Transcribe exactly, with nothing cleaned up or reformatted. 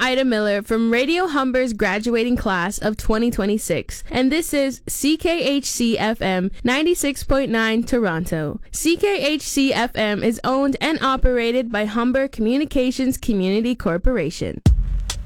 Ida Miller from Radio Humber's graduating class of twenty twenty-six, and this is C K H C F M ninety-six point nine Toronto. C K H C F M is owned and operated by Humber Communications Community Corporation.